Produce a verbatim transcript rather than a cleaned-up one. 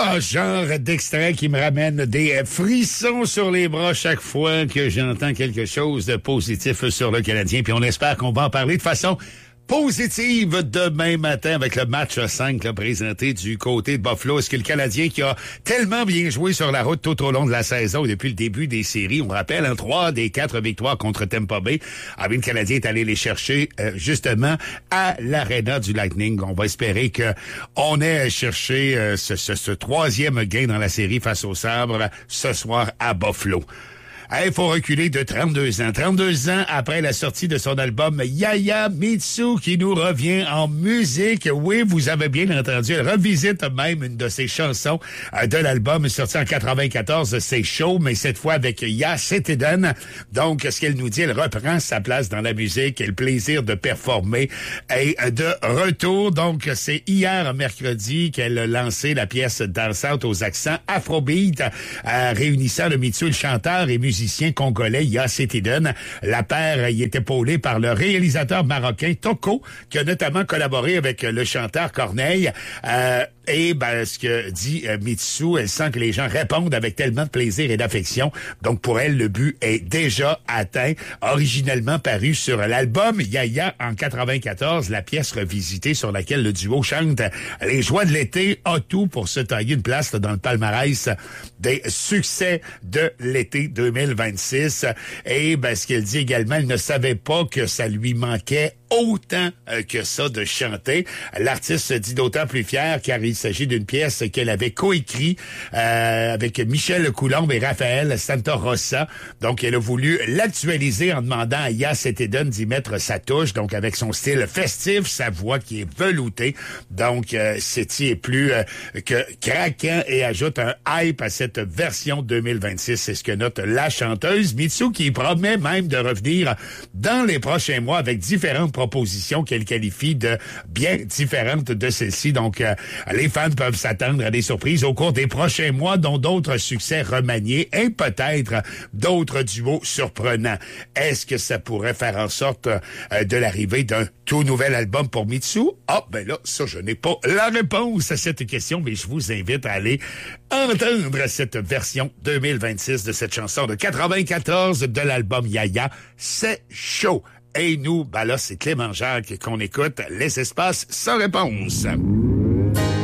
Ah, genre d'extrait qui me ramène des frissons sur les bras chaque fois que j'entends quelque chose de positif sur le Canadien. Puis on espère qu'on va en parler de façon positive demain matin avec le match cinq là, présenté du côté de Buffalo. Est-ce que le Canadien qui a tellement bien joué sur la route tout au long de la saison depuis le début des séries, on rappelle, hein, trois des quatre victoires contre Tampa Bay, ah bien, le Canadien est allé les chercher euh, justement à l'Arena du Lightning. On va espérer que on ait cherché euh, ce, ce, ce troisième gain dans la série face au Sabres ce soir à Buffalo. Il hey, faut reculer de trente-deux ans. trente-deux ans après la sortie de son album Yaya Mitsu qui nous revient en musique. Oui, vous avez bien entendu. Elle revisite même une de ses chansons euh, de l'album sorti en quatre-vingt-quatorze. C'est chaud, mais cette fois avec Ya Seteden. Donc, ce qu'elle nous dit, elle reprend sa place dans la musique et le plaisir de performer est de retour. Donc, c'est hier, mercredi, qu'elle a lancé la pièce dansante aux accents afrobeat, euh, réunissant le Mitsu, le chanteur et musicien musicien congolais Ya Seteden. La paire y est épaulée par le réalisateur marocain Toko, qui a notamment collaboré avec le chanteur Corneille. Euh, et ben, ce que dit euh, Mitsu, elle sent que les gens répondent avec tellement de plaisir et d'affection. Donc pour elle, le but est déjà atteint. Originellement paru sur l'album Yaya en quatre-vingt-quatorze, la pièce revisitée sur laquelle le duo chante les joies de l'été a tout pour se tailler une place dans le palmarès des succès de l'été deux mille vingt-six. Et ben, ce qu'elle dit également, elle ne savait pas que ça lui manquait autant euh, que ça de chanter. L'artiste se dit d'autant plus fier car il s'agit d'une pièce qu'elle avait coécrite euh, avec Michel Coulombe et Raphaël Santa-Rosa. Donc, elle a voulu l'actualiser en demandant à Ya Seteden d'y mettre sa touche. Donc, avec son style festif, sa voix qui est veloutée. Donc, euh, Seti est plus euh, que craquant et ajoute un hype à cette version deux mille vingt-six. C'est ce que note la chanteuse Mitsu qui promet même de revenir dans les prochains mois avec différentes propositions qu'elle qualifie de bien différentes de celle-ci. Donc, euh, les fans peuvent s'attendre à des surprises au cours des prochains mois, dont d'autres succès remaniés et peut-être d'autres duos surprenants. Est-ce que ça pourrait faire en sorte euh, de l'arrivée d'un tout nouvel album pour Mitsu? Ah, ben là, ça, je n'ai pas la réponse à cette question, mais je vous invite à aller entendre cette version deux mille vingt-six de cette chanson de quatre-vingt-quatorze de l'album Yaya. C'est chaud. Et nous, ben là, c'est Clément Jacques qu'on écoute Les Espaces sans réponse.